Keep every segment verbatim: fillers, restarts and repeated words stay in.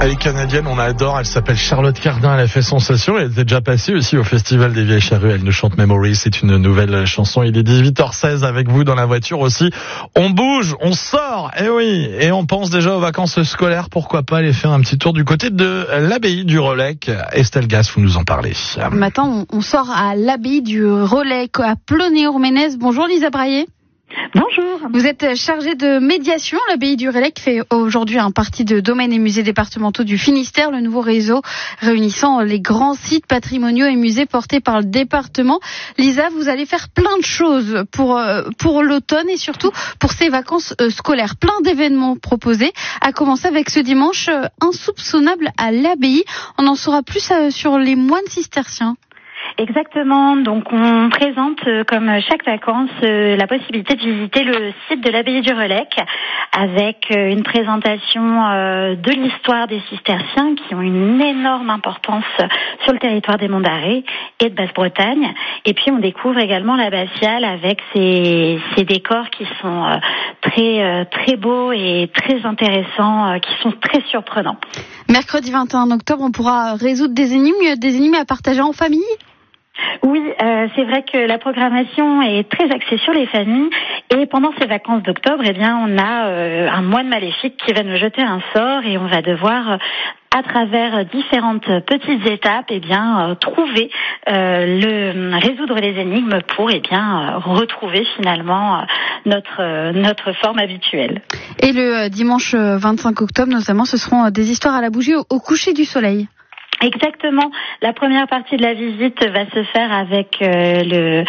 Elle est canadienne, on adore, elle s'appelle Charlotte Cardin, elle a fait sensation, elle était déjà passée aussi au Festival des Vieilles Charrues, elle nous chante Memories, c'est une nouvelle chanson, il est dix-huit heures seize avec vous dans la voiture aussi. On bouge, on sort, eh oui, et on pense déjà aux vacances scolaires, pourquoi pas aller faire un petit tour du côté de l'abbaye du Relecq. Estelle Gass, vous nous en parlez. Maintenant, on sort à l'abbaye du Relecq, à Plonnet-Orménez. Bonjour Lisa Braillet. Bonjour. Vous êtes chargée de médiation. L'abbaye du Relecq fait aujourd'hui un partie de domaines et musées départementaux du Finistère, le nouveau réseau réunissant les grands sites patrimoniaux et musées portés par le département. Lisa, vous allez faire plein de choses pour pour l'automne et surtout pour ces vacances scolaires. Plein d'événements proposés, à commencer avec ce dimanche insoupçonnable à l'abbaye. On en saura plus sur les moines cisterciens. Exactement, donc on présente euh, comme chaque vacances euh, la possibilité de visiter le site de l'abbaye du Relecq avec euh, une présentation euh, de l'histoire des cisterciens qui ont une énorme importance sur le territoire des Monts d'Arrée et de Basse-Bretagne. Et puis on découvre également l'abbatiale avec ses, ses décors qui sont euh, très euh, très beaux et très intéressants, euh, qui sont très surprenants. Mercredi vingt et un octobre, on pourra résoudre des énigmes, des énigmes à partager en famille. Oui, euh, c'est vrai que la programmation est très axée sur les familles et pendant ces vacances d'octobre, eh bien, on a euh, un moine maléfique qui va nous jeter un sort et on va devoir, euh, à travers différentes petites étapes, eh bien, euh, trouver euh, le résoudre les énigmes pour, eh bien, euh, retrouver finalement euh, notre euh, notre forme habituelle. Et le dimanche vingt-cinq octobre, notamment, ce seront des histoires à la bougie au, au coucher du soleil. Exactement. La première partie de la visite va se faire avec euh, le,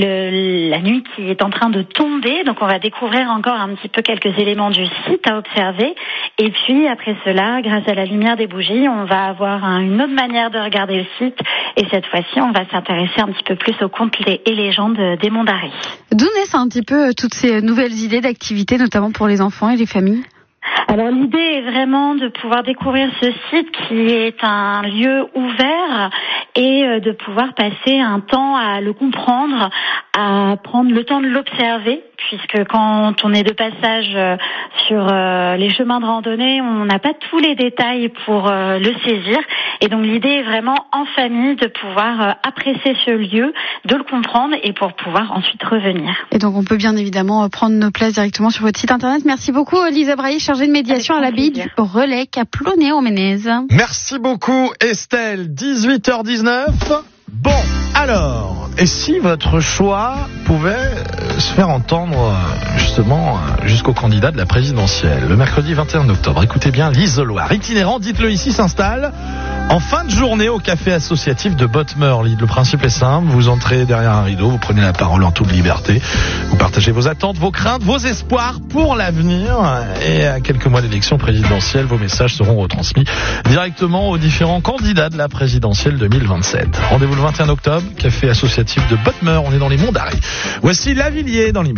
le la nuit qui est en train de tomber. Donc on va découvrir encore un petit peu quelques éléments du site à observer. Et puis après cela, grâce à la lumière des bougies, on va avoir un, une autre manière de regarder le site. Et cette fois-ci, on va s'intéresser un petit peu plus aux contes et légendes des Monts d'Arrée. D'où naissent un petit peu toutes ces nouvelles idées d'activités, notamment pour les enfants et les familles ? Alors l'idée est vraiment de pouvoir découvrir ce site qui est un lieu ouvert et de pouvoir passer un temps à le comprendre, à prendre le temps de l'observer, puisque quand on est de passage sur les chemins de randonnée, on n'a pas tous les détails pour le saisir. Et donc l'idée est vraiment en famille de pouvoir apprécier ce lieu, de le comprendre et pour pouvoir ensuite revenir. Et donc on peut bien évidemment prendre nos places directement sur votre site internet. Merci beaucoup Lisa Braillet, chargée de médiation à l'abbaye du Relecq à Plonnet-Orménez. Merci beaucoup Estelle, dix-huit heures dix-neuf. Bon, alors, et si votre choix pouvait se faire entendre justement jusqu'au candidat de la présidentielle, le mercredi vingt et un octobre, écoutez bien, l'isoloir itinérant, dites-le ici, s'installe en fin de journée au café associatif de Botte-Meurly. Le principe est simple, vous entrez derrière un rideau, vous prenez la parole en toute liberté, vous partagez vos attentes, vos craintes, vos espoirs pour l'avenir, et à quelques mois d'élection présidentielle, vos messages seront retransmis directement aux différents candidats de la présidentielle deux mille vingt-sept. Rendez-vous le vingt et un octobre, café associatif de Botte-Meurly, on est dans les Monts d'Arrée. Voici Lavilliers dans l'immédiat.